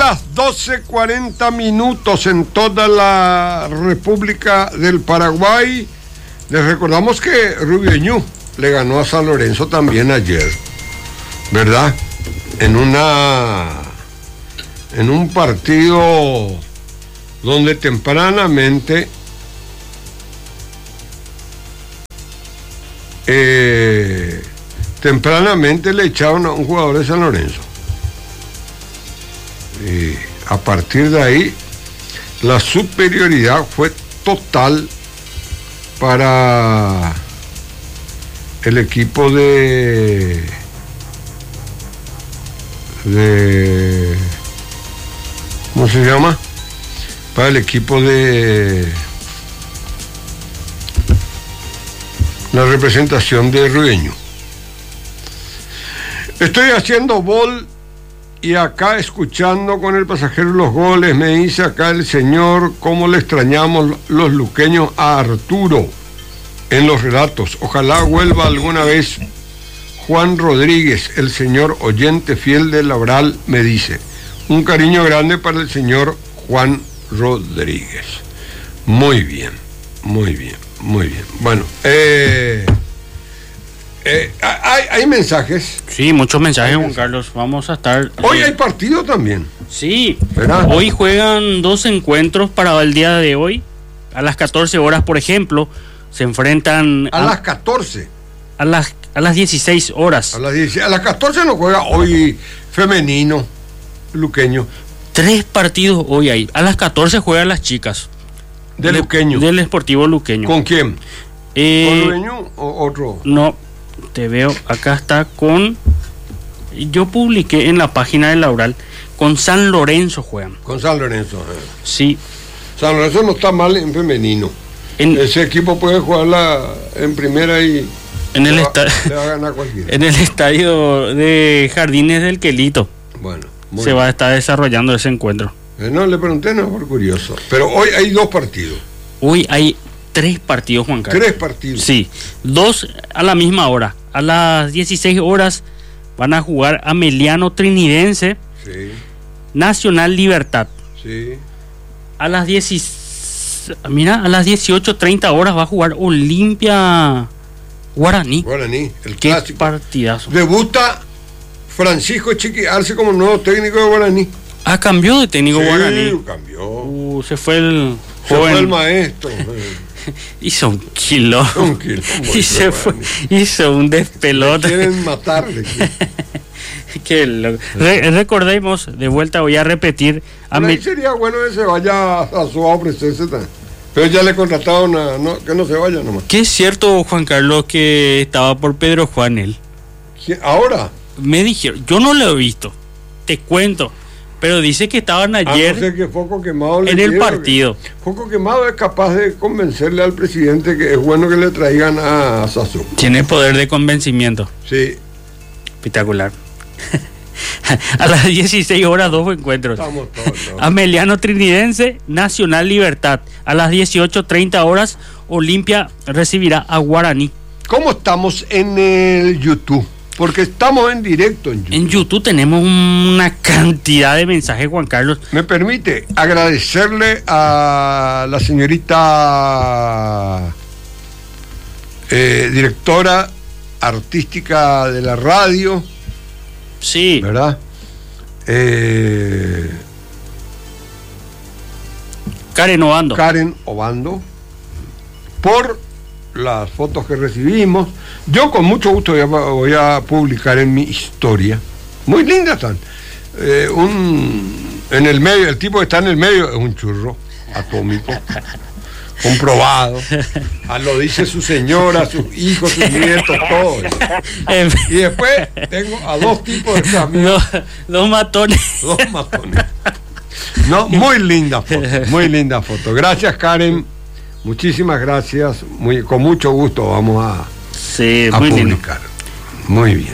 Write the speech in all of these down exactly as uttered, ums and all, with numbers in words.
las doce cuarenta minutos en toda la República del Paraguay. Les recordamos que Rubio le ganó a San Lorenzo también ayer, ¿verdad? En una en un partido donde tempranamente eh, tempranamente le echaron a un jugador de San Lorenzo. Y a partir de ahí la superioridad fue total para el equipo de de ¿cómo se llama? Para el equipo de la representación de Rueño. Estoy haciendo bol y acá escuchando con el pasajero los goles. Me dice acá el señor cómo le extrañamos los luqueños a Arturo en los relatos. Ojalá vuelva alguna vez. Juan Rodríguez, el señor oyente fiel de Laboral, me dice. Un cariño grande para el señor Juan Rodríguez. Muy bien, muy bien, muy bien. Bueno, eh, eh, hay, hay mensajes. Sí, muchos mensajes, Juan Carlos. Vamos a estar... Hoy hay partido también. Sí, ¿verdad? Hoy juegan dos encuentros para el día de hoy. A las catorce horas, por ejemplo, se enfrentan... A, a las catorce. A las, a las dieciséis horas. A las, dieciséis, a las catorce no juega hoy femenino, luqueño. Tres partidos hoy hay. A las catorce juegan las chicas. ¿De Le, luqueño? Del Sportivo Luqueño. ¿Con quién? Eh, ¿Con Luqueño o otro? No, te veo. Acá está con... Yo publiqué en la página de Laural. Con San Lorenzo juegan. Con San Lorenzo. Eh. Sí. San Lorenzo no está mal en femenino. En, Ese equipo puede jugarla en primera y... En el, le va, esta... le va a ganar cualquiera. En el estadio de Jardines del Quelito. Bueno. Se bien. Va a estar desarrollando ese encuentro. Eh, no, le pregunté, no, por curioso. Pero hoy hay dos partidos. Hoy hay tres partidos, Juan Carlos. Tres partidos. Sí, dos a la misma hora. A las dieciséis horas van a jugar Ameliano Trinidense, sí. Nacional Libertad. Sí. A las diez, mira, a las dieciocho treinta horas va a jugar Olimpia Guaraní. Guaraní, el Qué clásico. Partidazo. Debuta Francisco Chiqui Arce como nuevo técnico de Guaraní. Ah, cambió de técnico sí, Guaraní. cambió. Uh, se fue el se joven. fue el maestro. Hizo un kilo. Un kilo. Y se fue, hizo un despelote. Le quieren matarle. Que lo, re, recordemos, de vuelta voy a repetir. A mí sería bueno que se vaya a su ofrecerse también. Pero ya le contrataron a, no, que no se vaya nomás. Que es cierto, Juan Carlos, que estaba por Pedro Juan él. ¿Ahora? Me dijeron, yo no lo he visto, te cuento, pero dice que estaban ayer ah, no sé que Foco Quemado en el partido. Foco Quemado es capaz de convencerle al presidente que es bueno que le traigan a Sazú. Tiene poder de convencimiento. Sí. Espectacular. A las dieciséis horas, dos encuentros. Estamos todos, todos. Ameliano Trinidense, Nacional Libertad. A las dieciocho treinta horas, Olimpia recibirá a Guaraní. ¿Cómo estamos en el YouTube? Porque estamos en directo en YouTube. En YouTube tenemos una cantidad de mensajes, Juan Carlos. Me permite agradecerle a la señorita eh, directora artística de la radio. Sí. ¿Verdad? Eh, Karen Obando. Karen Obando. Por las fotos que recibimos. Yo con mucho gusto voy a, voy a publicar en mi historia. Muy lindas están. Eh, un, en el medio, el tipo que está en el medio es un churro atómico. Comprobado. Ah, lo dice su señora, sus hijos, sus nietos, todos. Y después tengo a dos tipos de amigos. Dos, dos matones. Dos matones. No, muy linda foto, muy linda foto. Gracias, Karen. Muchísimas gracias. Muy, con mucho gusto vamos a, sí, a muy publicar. Lindo. Muy bien.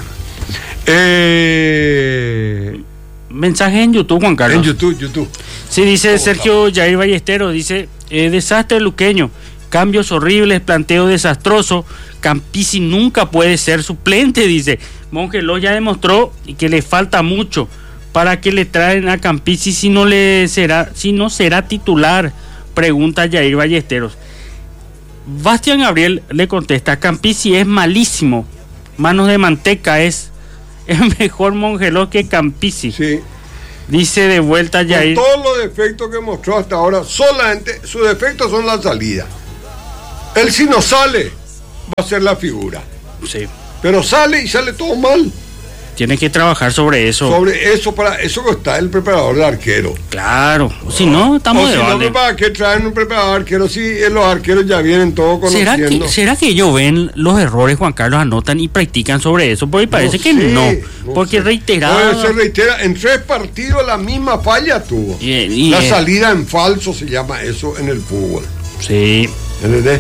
Eh, Mensaje en YouTube, Juan Carlos. En YouTube, YouTube. Sí, dice Sergio Jair Ballesteros, dice, eh, desastre luqueño, cambios horribles, planteo desastroso, Campisi nunca puede ser suplente, dice. Mongeló ya demostró que le falta mucho, ¿Para qué le traen a Campisi si no le será, si no será titular? Pregunta Jair Ballesteros. Bastián Gabriel le contesta: Campisi es malísimo, manos de manteca, es, es mejor Mongelós que Campisi. Sí. Dice de vuelta Jair. Con todos los defectos que mostró hasta ahora, solamente sus defectos son la salida. Él si no sale, va a ser la figura. Sí. Pero sale y sale todo mal. Tiene que trabajar sobre eso. Sobre eso, para eso que está el preparador de arquero. Claro. Si no, estamos o de si balde. no, ¿para qué traen un preparador de arquero si los arqueros ya vienen todos conociendo? ¿Será que, ¿Será que ellos ven los errores, Juan Carlos, anotan y practican sobre eso? Porque parece no que sé, no. no Porque sé. reiterado. No, se reitera. En tres partidos la misma falla tuvo. Y, y, la eh, salida en falso se llama eso en el fútbol. Sí. ¿Entendés?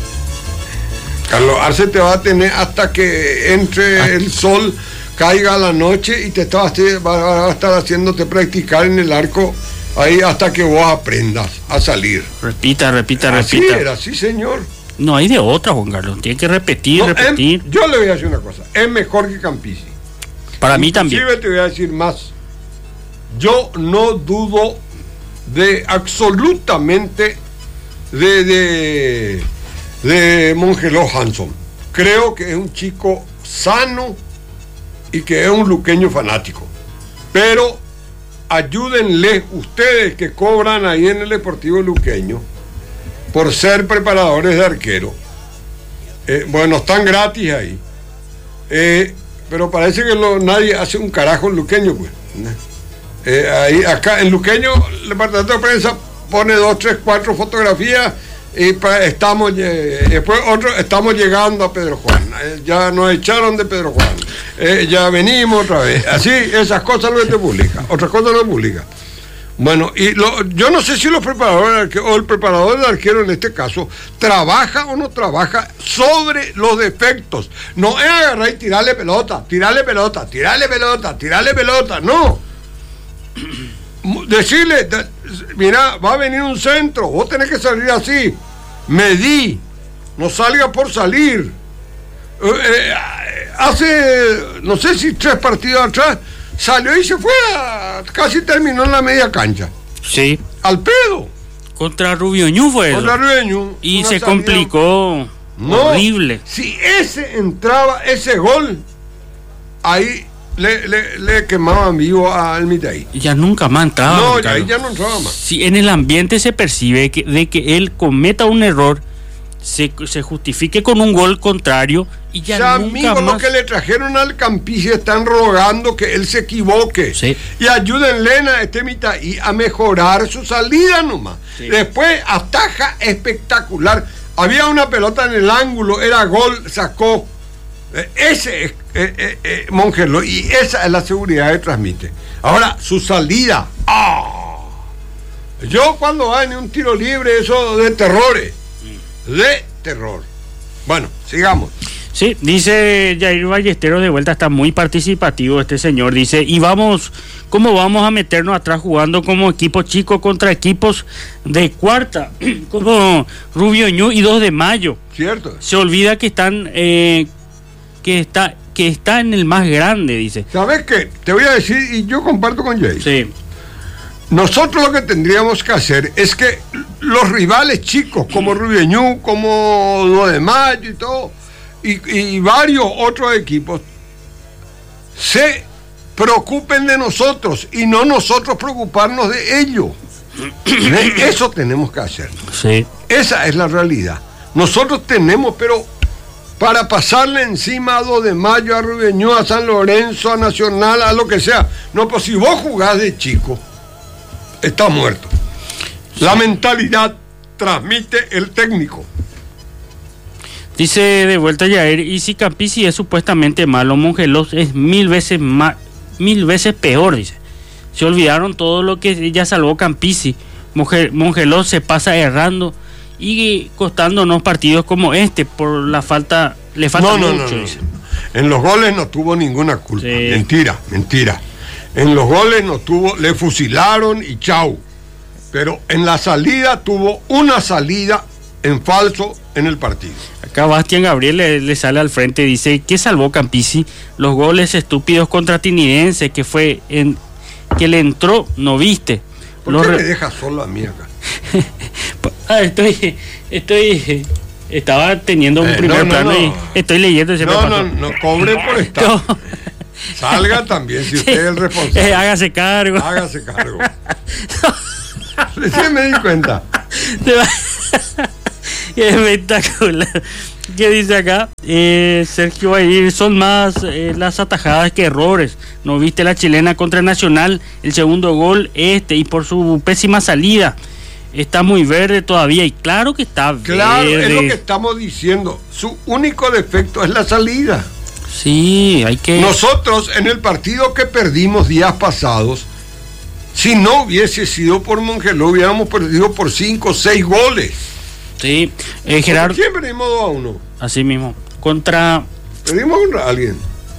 Carlos Arce te va a tener hasta que entre ah. el sol, caiga la noche y te está, va a estar haciéndote practicar en el arco ahí hasta que vos aprendas a salir. Repita, repita, así repita. Era, sí, señor. No hay de otra, Juan Carlos. Tiene que repetir, no, repetir. Es, yo le voy a decir una cosa. Es mejor que Campisi. Para mí también. Inclusive te voy a decir más. Yo no dudo de absolutamente de de, de Mongelós Hanson. Creo que es un chico sano y que es un luqueño fanático. Pero ayúdenle ustedes que cobran ahí en el Deportivo Luqueño por ser preparadores de arquero. Eh, bueno, están gratis ahí. Eh, pero parece que lo, nadie hace un carajo en Luqueño, pues. Eh, ahí, acá en Luqueño, el departamento de prensa pone dos, tres, cuatro fotografías y pa, estamos, eh, después otro, estamos llegando a Pedro Juan. Eh, ya nos echaron de Pedro Juan. Eh, ya venimos otra vez. Así, esas cosas no te publica. Otras cosas no publica. Bueno, y lo, yo no sé si los preparadores o el preparador del arquero en este caso trabaja o no trabaja sobre los defectos. No es agarrar y tirarle pelota, tirarle pelota, tirarle pelota, tirarle pelota, no. Decirle, mira, va a venir un centro, vos tenés que salir así, medí, no salga por salir. Eh, eh, hace, no sé si tres partidos atrás, salió y se fue, a, casi terminó en la media cancha. Sí. Al pedo. Contra Rubio Ñu fue eso. Contra Rubio Ñu. Y se salida. complicó. No, horrible. Si ese entraba, ese gol, ahí le, le, le quemaban vivo a Almitay. Ya nunca más entraba. No, Ricardo. ahí ya no entraba más. Si en el ambiente se percibe que, de que él cometa un error, se, se justifique con un gol contrario y ya, ya nunca amigos, más. los que le trajeron al Campisi están rogando que él se equivoque. Sí. Y ayúdenle a este Mitaí a mejorar su salida nomás. Sí. Después, ataja espectacular. Había una pelota en el ángulo, era gol, sacó. Eh, ese es eh, eh, eh, Mongelós, y esa es la seguridad que transmite. Ahora, su salida. ¡Oh! Yo cuando va en un tiro libre, eso de terrores. De terror. Bueno, sigamos. Sí, dice Jair Ballesteros, de vuelta, está muy participativo este señor, dice, y vamos, ¿cómo vamos a meternos atrás jugando como equipo chico contra equipos de cuarta, como Rubio Ñu y dos de mayo? Cierto. Se olvida que están, eh, que está, que está en el más grande, dice. ¿Sabes qué? Te voy a decir, y yo comparto con Jair. Sí. Nosotros lo que tendríamos que hacer es que los rivales chicos, como Rubio Ñu, como dos de mayo y todo, y, y varios otros equipos, se preocupen de nosotros y no nosotros preocuparnos de ellos. Eso tenemos que hacer. Sí. Esa es la realidad. Nosotros tenemos, pero para pasarle encima a dos de mayo, a Rubio Ñu, a San Lorenzo, a Nacional, a lo que sea. No, pues si vos jugás de chico, está muerto. La mentalidad transmite el técnico. Dice de vuelta Jair, y si Campisi es supuestamente malo, Mongelós es mil veces más, mil veces peor, dice. Se olvidaron todo lo que ya salvó Campisi. Mongelós se pasa errando y costándonos partidos como este por la falta, le falta no, no, mucho, no, no, dice. No. En los goles no tuvo ninguna culpa. Sí. Mentira, mentira. En los goles no tuvo, le fusilaron y chau. Pero en la salida tuvo una salida en falso en el partido. Acá Bastián Gabriel le, le sale al frente, dice, ¿qué salvó Campisi? Los goles estúpidos contra Tinidense, que fue en que le entró, no viste. ¿Por Lo qué re- me dejas solo a mí acá? ah, estoy, estoy, estaba teniendo un Eh, primer no, no, plano no. y estoy leyendo ese No, no, pasó. no cobre por estar. No. Salga también, si usted es el responsable. Eh, hágase cargo. Hágase cargo. Recién me di cuenta. Espectacular. ¿Qué dice acá? Eh, Sergio Bair, son más eh, las atajadas que errores. No viste la chilena contra Nacional, el segundo gol este, y por su pésima salida. Está muy verde todavía, y claro que está verde. Claro, es lo que estamos diciendo. Su único defecto es la salida. Sí, hay que... Nosotros en el partido que perdimos días pasados, si no hubiese sido por Mongeló, hubiéramos perdido por cinco o seis goles. Sí, eh, Gerardo... ¿Quién perdimos dos a uno? Así mismo, contra... Perdimos contra alguien.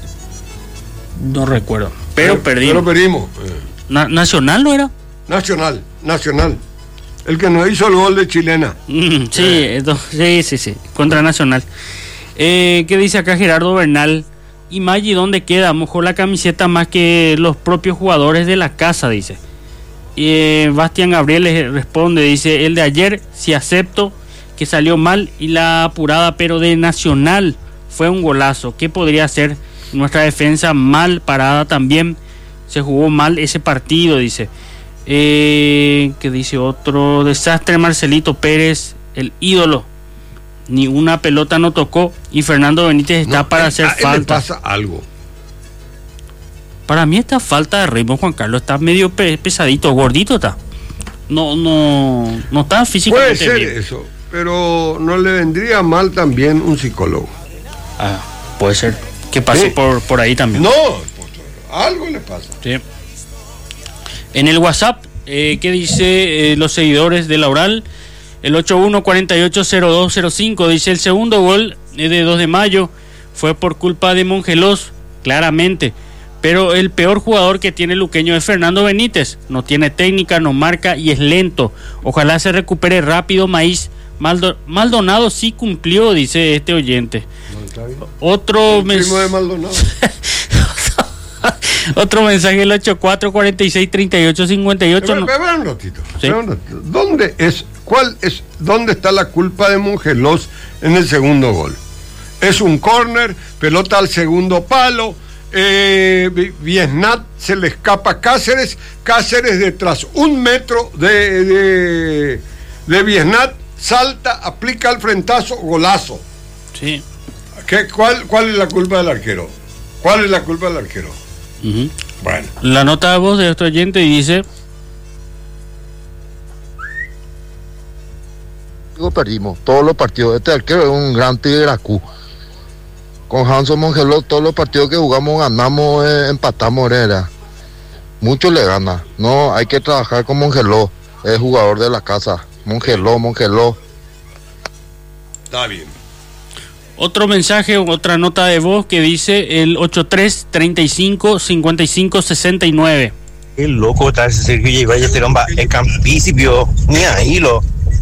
No recuerdo, pero, pero perdimos. Pero perdimos. Eh. Na- ¿Nacional no era? Nacional, Nacional. El que nos hizo el gol de chilena. Mm, sí, eh. esto, sí, sí, sí, contra Nacional. Eh, ¿Qué dice acá Gerardo Bernal? Y Maggi, ¿dónde queda? Mojó la camiseta más que los propios jugadores de la casa, dice. Y eh, Bastián Gabriel le responde, dice, el de ayer sí acepto que salió mal y la apurada, pero de Nacional fue un golazo. ¿Qué podría hacer? Nuestra defensa mal parada también. Se jugó mal ese partido, dice. Eh, ¿Qué dice otro? Desastre Marcelito Pérez, el ídolo. Ni una pelota no tocó y Fernando Benítez está No, para a- hacer a él falta. le pasa algo. Para mí esta falta de ritmo, Juan Carlos, está medio pe- pesadito, gordito está. No, no, no está Puede físicamente ser bien. eso, pero no le vendría mal también un psicólogo. Ah, puede ser que pase Sí. por, por ahí también. No, pues, algo le pasa. Sí. En el WhatsApp, eh, ¿qué dice eh, los seguidores de Laural? El ocho uno cuatro ocho cero dos cero cinco dice: el segundo gol eh, de dos de mayo fue por culpa de Mongelós, claramente. Pero el peor jugador que tiene Luqueño es Fernando Benítez. No tiene técnica, no marca y es lento. Ojalá se recupere rápido Maíz. Maldo- Maldonado sí cumplió, dice este oyente. No, está bien. Otro El primo de mensaje. Maldonado. Otro mensaje, el ocho cuatro cuatro seis tres ocho cinco ocho. Espera, no- espera un ratito, Sí. espera un ratito. ¿Dónde es, cuál es, dónde está la culpa de Mongelós en el segundo gol? Es un córner, pelota al segundo palo, eh, Vi- Viesnat se le escapa a Cáceres, Cáceres detrás un metro de, de, de Viesnat, salta, aplica el frentazo, golazo. Sí. ¿Qué, cuál, ¿Cuál es la culpa del arquero? ¿Cuál es la culpa del arquero? Ujú. Bueno. La nota de voz de este oyente dice: Digo, perdimos todos los partidos. Este arquero es un gran tigracú. Con Hanson Mongeló, todos los partidos que jugamos ganamos, eh, empatamos, era. Mucho le gana. No, hay que trabajar con Mongeló. Es jugador de la casa. Mongeló, Mongeló. Está bien. otro mensaje, otra nota de voz que dice el ocho tres treinta y cinco cincuenta y cinco sesenta y nueve. Qué loco está ese Sergio J. Valle, este hombre es campísimo, ni ahí lo.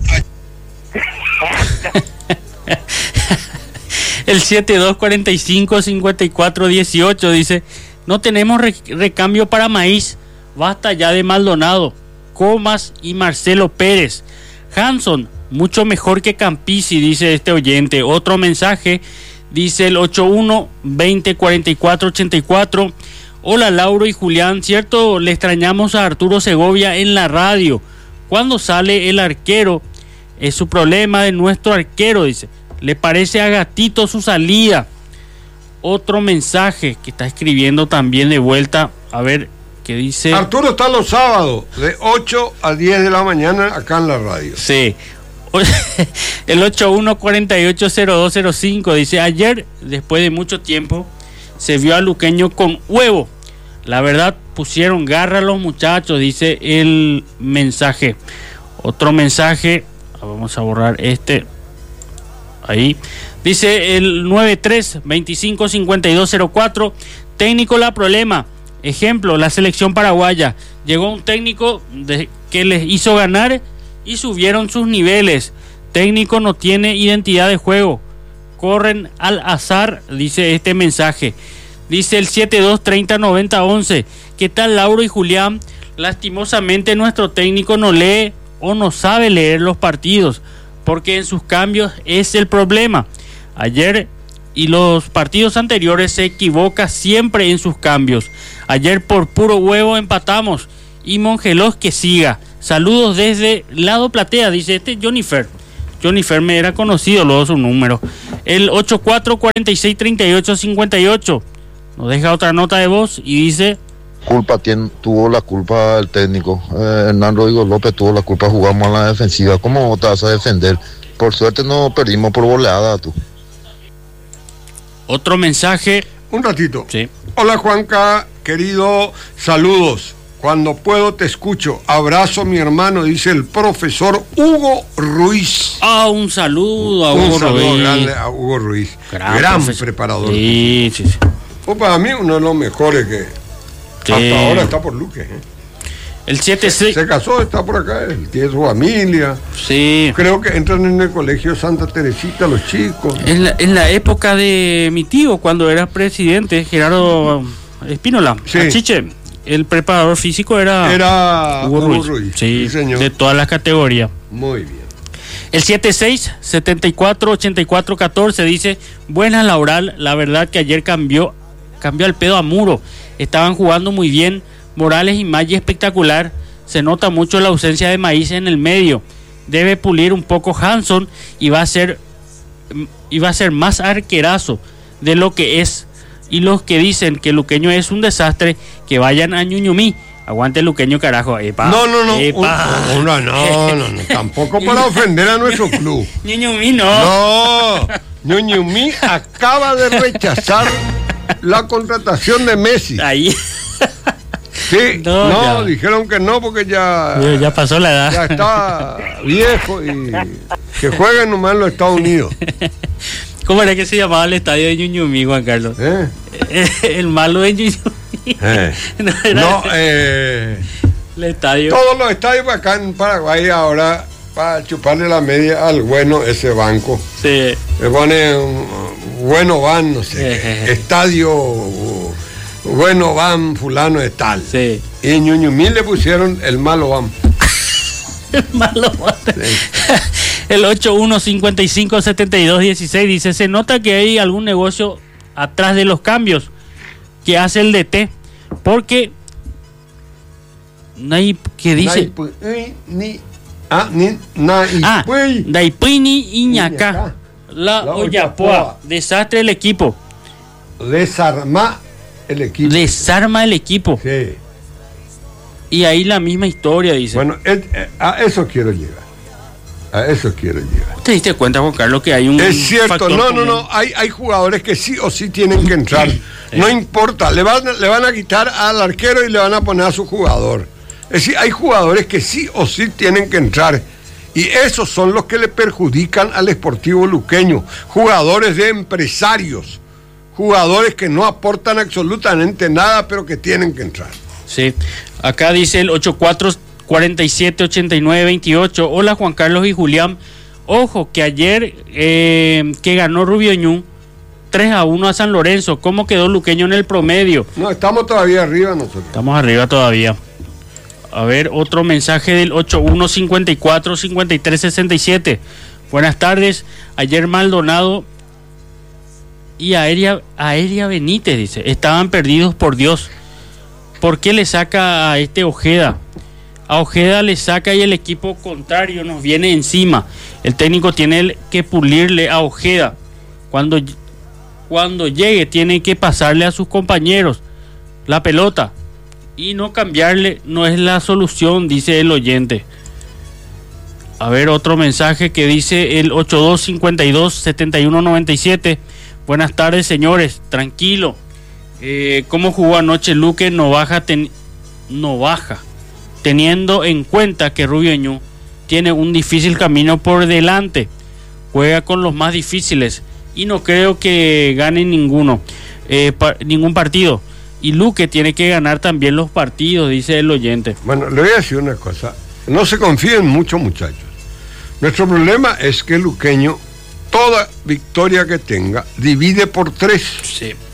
El siete dos cuarenta y cinco cincuenta y cuatro dieciocho dice: no tenemos re- recambio para Maíz, basta ya de Maldonado, Comas y Marcelo Pérez. Hanson, mucho mejor que Campisi, dice este oyente. Otro mensaje, dice el ocho uno veinte cuarenta y cuatro ochenta y cuatro. Hola Lauro y Julián, cierto, le extrañamos a Arturo Segovia en la radio. ¿Cuándo sale el arquero? Es su problema de nuestro arquero, dice. Le parece a gatito su salida. Otro mensaje que está escribiendo también de vuelta. A ver qué dice. Arturo está los sábados de ocho a diez de la mañana acá en la radio. Sí. El ocho uno cuatro ocho cero dos cero cinco dice: ayer, después de mucho tiempo, se vio a Luqueño con huevo. La verdad, pusieron garra a los muchachos, dice el mensaje. Otro mensaje, vamos a borrar este. Ahí. Dice el nueve tres veinticinco cincuenta y dos cero cuatro. Técnico la problema. Ejemplo, la selección paraguaya. Llegó un técnico de, que les hizo ganar y subieron sus niveles. Técnico no tiene identidad de juego. Corren al azar, dice este mensaje. Dice el siete dos treinta noventa once. ¿Qué tal, Lauro y Julián? Lastimosamente nuestro técnico no lee o no sabe leer los partidos, porque en sus cambios es el problema. Ayer y los partidos anteriores se equivoca siempre en sus cambios. Ayer por puro huevo empatamos y Mongelos que siga. Saludos desde Lado Platea, dice este Jonifer. Jonifer me era conocido, luego su número. El ocho cuatro cuatro seis tres ocho cinco ocho. Nos deja otra nota de voz y dice... Culpa tiene, tuvo la culpa el técnico. Eh, Hernán Rodrigo López tuvo la culpa, jugamos a la defensiva. ¿Cómo te vas a defender? Por suerte no perdimos por goleada, tú. Otro mensaje. Un ratito. Sí. Hola Juanca, querido, saludos. Cuando puedo te escucho. Abrazo mi hermano, dice el profesor Hugo Ruiz. Ah, un saludo a un Hugo saludo Ruiz. grande a Hugo Ruiz. Gran, Gran profesor. preparador. Sí, sí, sí. O para mí uno de los mejores que Sí. hasta ahora está por Luque. ¿eh? El siete seis. Se casó, está por acá, él tiene su familia. Sí. Creo que entran en el colegio Santa Teresita los chicos. En la, en la época de mi tío, cuando era presidente, Gerardo Espínola, Sí. Achiche, el preparador físico era, Era Hugo Hugo Ruiz. Ruiz. Sí, Sí, señor. de todas las categorías. Muy bien. El siete seis setenta y cuatro ochenta y cuatro catorce dice: buena Laural, la verdad que ayer cambió, cambió al pedo a Muro. Estaban jugando muy bien, Morales y Maggi espectacular. Se nota mucho la ausencia de Maíz en el medio. Debe pulir un poco Hanson y va a ser y va a ser más arquerazo de lo que es. Y los que dicen que Luqueño es un desastre, que vayan a Ñuñumí. Aguante Luqueño, carajo. Epa, No, no, no. epa. Un- no, no, no, no. Tampoco para ofender a nuestro club. Ñuñumí no. No. Ñuñumí acaba de rechazar la contratación de Messi. Ahí. Sí, No, no, ya. dijeron que no porque ya, Ya, ya pasó la edad. ya está viejo y que juegue nomás en los Estados Unidos. ¿Cómo era que se llamaba el estadio de Ñuñumí, Juan Carlos? ¿Eh? El malo de Ñuñumí. Eh. No, era No, eh, el estadio. todos los estadios acá en Paraguay ahora para chuparle la media al bueno ese banco. Sí. Le pone un bueno van, no sé, Ejeje. qué, estadio bueno van fulano de tal. Sí. Y en Ñuñumí le pusieron el malo van. El malo. El ocho uno cincuenta y cinco setenta y dos dieciséis dice: se nota que hay algún negocio atrás de los cambios que hace el D T, porque no hay que dice Naipu- uy, ni ah ni na y ah uy. Daipini Iñaca Iñacá. la La Oyapoa, Oyapoa. desastre el equipo, Desarma el equipo. desarma el equipo. Sí. Y ahí la misma historia dice. Bueno, et- eh, a eso quiero llegar. A eso quiero llegar. ¿Te diste cuenta, Juan Carlos, que hay un Es cierto, factor no, no, común? no, hay, hay jugadores que sí o sí tienen que entrar. No importa, le van, le van a quitar al arquero y le van a poner a su jugador. Es decir, hay jugadores que sí o sí tienen que entrar. Y esos son los que le perjudican al Sportivo Luqueño. Jugadores de empresarios. Jugadores que no aportan absolutamente nada, pero que tienen que entrar. Sí, acá dice el ocho cuatro cuarenta y siete ochenta y nueve veintiocho. Hola Juan Carlos y Julián. Ojo que ayer eh, que ganó Rubio Ñu tres a uno a San Lorenzo. ¿Cómo quedó Luqueño en el promedio? No, estamos todavía arriba nosotros. Estamos arriba todavía. A ver, otro mensaje del ocho uno cincuenta y cuatro cincuenta y tres sesenta y siete. Buenas tardes. Ayer Maldonado y Aérea, Aérea Benítez, dice, estaban perdidos por Dios. ¿Por qué le saca a este Ojeda? A Ojeda le saca y el equipo contrario nos viene encima. El técnico tiene que pulirle a Ojeda. Cuando, cuando llegue tiene que pasarle a sus compañeros la pelota. Y no cambiarle no es la solución, dice el oyente. A ver, otro mensaje que dice el ocho dos cincuenta y dos setenta y uno noventa y siete. Buenas tardes, señores. Tranquilo. Eh, ¿Cómo jugó anoche Luque? No baja, ten, no baja. Teniendo en cuenta que Rubio Ñu tiene un difícil camino por delante. Juega con los más difíciles. Y no creo que gane ninguno. Eh, pa, ningún partido. Y Luque tiene que ganar también los partidos, dice el oyente. Bueno, le voy a decir una cosa. No se confíen mucho, muchachos. Nuestro problema es que el Luqueño, toda victoria que tenga, divide por tres. Sí.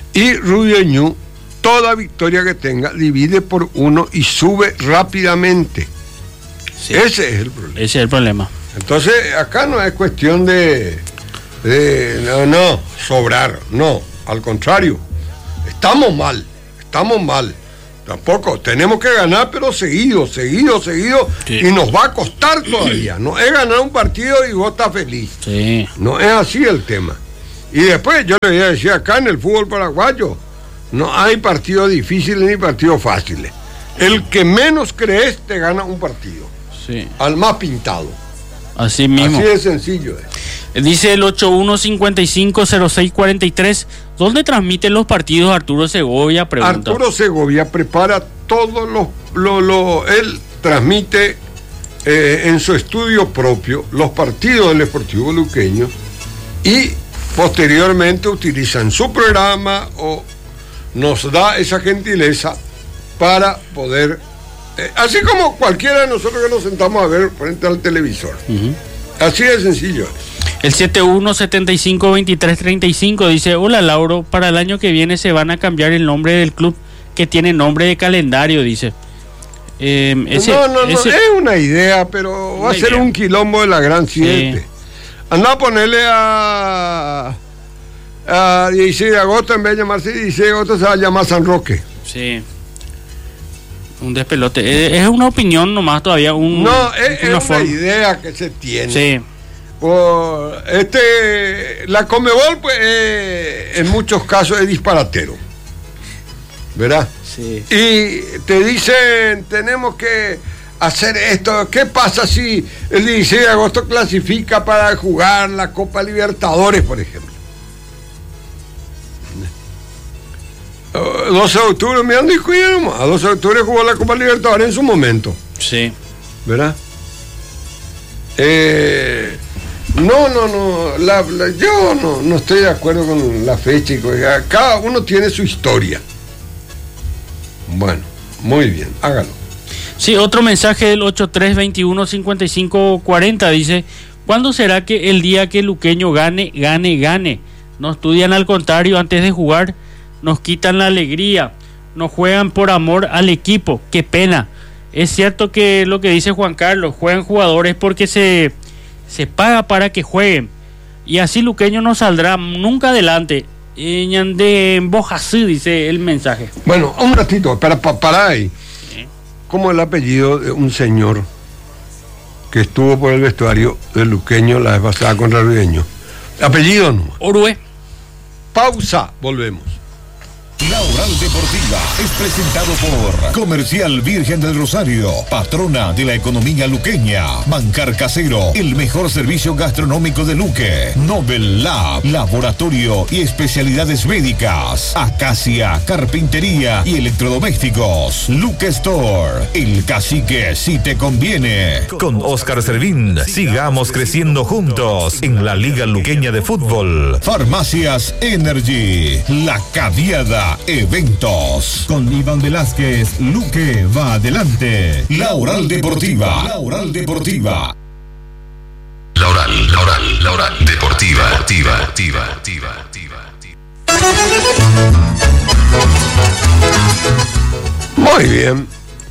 Y Rubio Ñu, toda victoria que tenga, divide por uno y sube rápidamente. Sí. Ese es el problema. Ese es el problema. Entonces, acá no es cuestión de, de no, no, sobrar, no, al contrario, estamos mal, estamos mal. Tampoco, tenemos que ganar, pero seguido, seguido, seguido, sí. Y nos va a costar todavía. No es ganar un partido y vos estás feliz. Sí. No es así el tema. Y después, yo le voy a decir acá en el fútbol paraguayo, no hay partidos difíciles ni partidos fáciles. El que menos crees te gana un partido. Sí. Al más pintado. Así mismo. Así de sencillo es. Dice el ochenta y uno cincuenta y cinco cero seis cuarenta y tres, ¿dónde transmiten los partidos Arturo Segovia? Pregunta. Arturo Segovia prepara todos los... Lo, lo, él transmite eh, en su estudio propio los partidos del Sportivo Luqueño y posteriormente utiliza en su programa o nos da esa gentileza para poder... Eh, así como cualquiera de nosotros que nos sentamos a ver frente al televisor. Uh-huh. Así de sencillo. El setenta y uno setenta y cinco veintitrés treinta y cinco dice, hola Lauro, para el año que viene se van a cambiar el nombre del club que tiene nombre de calendario, dice. Eh, ese, no, no, no, ese... es una idea, pero va una a ser idea. Un quilombo de la gran siete. Sí. Anda a ponerle a, a dieciséis de agosto, en vez de llamarse dieciséis de agosto, se va a llamar San Roque. Sí. Un despelote. Es una opinión nomás todavía. Un, no, es una, una idea que se tiene. Sí. Por este, la Conmebol, pues, eh, en muchos casos es disparatero. ¿Verdad? Sí. Y te dicen, tenemos que hacer esto. ¿Qué pasa si el dieciséis de agosto clasifica para jugar la Copa Libertadores, por ejemplo? doce de octubre, me han dicho, a doce de octubre jugó la Copa Libertadores en su momento. Sí. ¿Verdad? Eh, no, no, no, la, la, yo no, no estoy de acuerdo con la fecha. Cada uno tiene su historia. Bueno, muy bien, hágalo. Sí, otro mensaje del ochenta y tres veintiuno cincuenta y cinco cuarenta dice, ¿cuándo será que el día que Luqueño gane, gane, gane? No estudian, al contrario, antes de jugar nos quitan la alegría, no juegan por amor al equipo, qué pena. Es cierto que lo que dice Juan Carlos, juegan jugadores porque se, se paga para que jueguen, y así Luqueño no saldrá nunca adelante. De Bojasí, dice el mensaje. Bueno, un ratito, para, para, para ahí. ¿Sí? Como el apellido de un señor que estuvo por el vestuario del Luqueño la vez pasada contra Ruideño. Apellido no. Orue. Pausa, volvemos. La Oral Deportiva es presentado por Comercial Virgen del Rosario, patrona de la economía luqueña. Bancar Casero, el mejor servicio gastronómico de Luque. Nobel Lab, laboratorio y especialidades médicas. Acacia, carpintería y electrodomésticos. Luque Store, el cacique si te conviene. Con Oscar Servín, sigamos creciendo juntos en la Liga Luqueña de Fútbol. Farmacias Energy, La Cadiada Eventos. Con Iván Velázquez, Luque va adelante. La Oral Deportiva. La Oral Deportiva. La Oral, la Oral, la Oral Deportiva. Deportiva, deportiva, deportiva. Muy bien.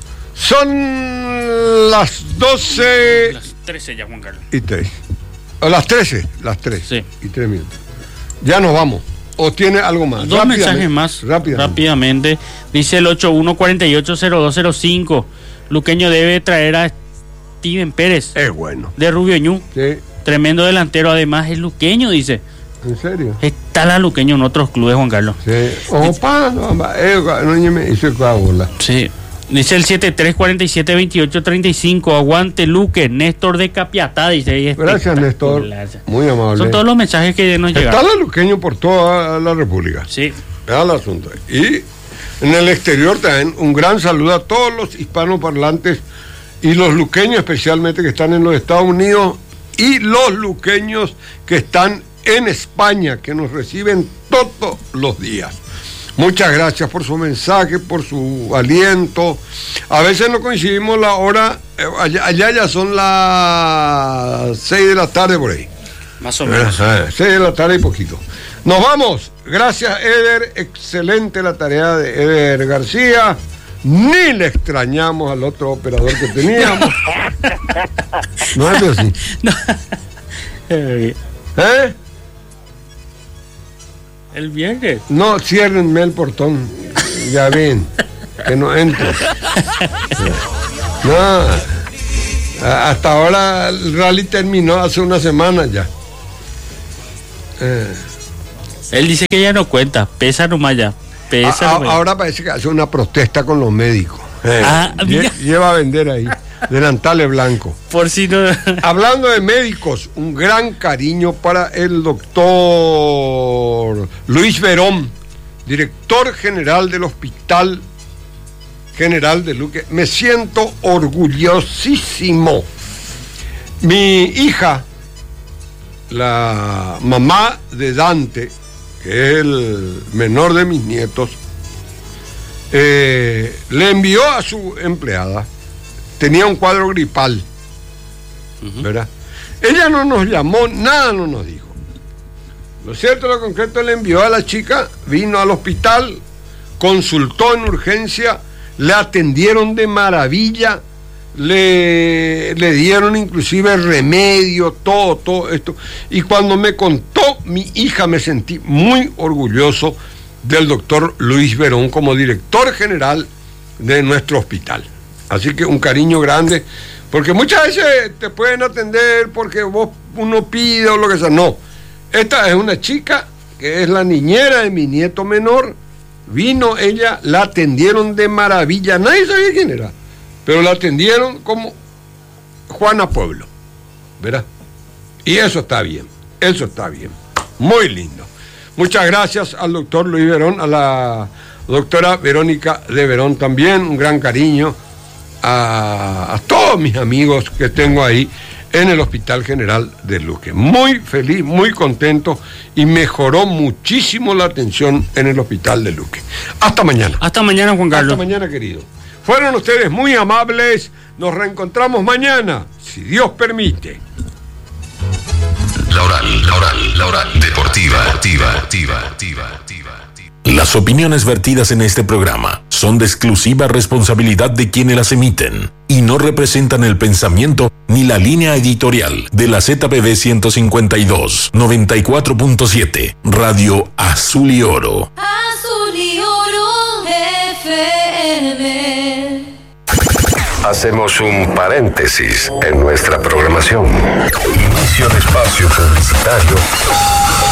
Son las doce. Las trece ya, Juan Carlos. Y tres. O las trece, las tres. Sí. Y tres minutos. Ya nos vamos. ¿O tiene algo más? Dos mensajes más rápidamente. rápidamente. Dice el ochenta y uno cuarenta y ocho cero dos cero cinco. Luqueño debe traer a Steven Pérez. Es bueno. De Rubio Ñu. Sí. Tremendo delantero, además es luqueño, dice. ¿En serio? Está la Luqueño en otros clubes, Juan Carlos. Sí. Opa, no, no me hizo bola. Sí. Dice el setenta y tres cuarenta y siete veintiocho treinta y cinco, aguante Luque, Néstor de Capiatá, dice. Gracias, Néstor. Muy amable. Son todos los mensajes que nos llegan. Está la Luqueño por toda la República. Sí. Vean el asunto. Y en el exterior también un gran saludo a todos los hispanoparlantes y los luqueños especialmente que están en los Estados Unidos y los luqueños que están en España, que nos reciben todos los días. Muchas gracias por su mensaje, por su aliento. A veces no coincidimos la hora, eh, allá, allá ya son las seis de la tarde por ahí. Más o menos. Eh, seis de la tarde y poquito. Nos vamos. Gracias, Eder. Excelente la tarea de Eder García. Ni le extrañamos al otro operador que teníamos. No es así. No. ¿Eh? El viernes. No, ciérrenme el portón. Ya ven, que no entre. No, hasta ahora el rally terminó hace una semana ya. Eh. Él dice que ya no cuenta, pesa nomás ya. Pesa A, nomás. ahora parece que hace una protesta con los médicos. Eh, Ah, lle- mira. lleva a vender ahí, delantales blancos. Por si no. Hablando de médicos, un gran cariño para el doctor Luis Verón, director general del Hospital General de Luque. Me siento orgullosísimo. Mi hija, la mamá de Dante, que es el menor de mis nietos, eh, le envió a su empleada, tenía un cuadro gripal, ¿verdad? Ella no nos llamó, nada no nos dijo. Lo cierto, lo concreto, le envió a la chica, vino al hospital, consultó en urgencia, le atendieron de maravilla, le, le dieron inclusive remedio, todo, todo esto. Y cuando me contó mi hija, me sentí muy orgulloso del doctor Luis Verón como director general de nuestro hospital. Así que un cariño grande, porque muchas veces te pueden atender porque vos uno pide o lo que sea. No, esta es una chica que es la niñera de mi nieto menor. Vino ella, la atendieron de maravilla, nadie sabía quién era, pero la atendieron como Juana Pueblo, ¿verdad? Y eso está bien, eso está bien, muy lindo. Muchas gracias al doctor Luis Verón, a la doctora Verónica de Verón también, un gran cariño a, a todos mis amigos que tengo ahí en el Hospital General de Luque. Muy feliz, muy contento, y mejoró muchísimo la atención en el Hospital de Luque. Hasta mañana. Hasta mañana, Juan Carlos. Hasta mañana, querido. Fueron ustedes muy amables. Nos reencontramos mañana, si Dios permite. La Oral, la Oral, la Oral Deportiva, Deportiva, Deportiva, Deportiva, Deportiva. Las opiniones vertidas en este programa son de exclusiva responsabilidad de quienes las emiten y no representan el pensamiento ni la línea editorial de la Z P B ciento cincuenta y dos, noventa y cuatro punto siete, Radio Azul y Oro. Azul y Oro F M. Hacemos un paréntesis en nuestra programación. Inicio de espacio publicitario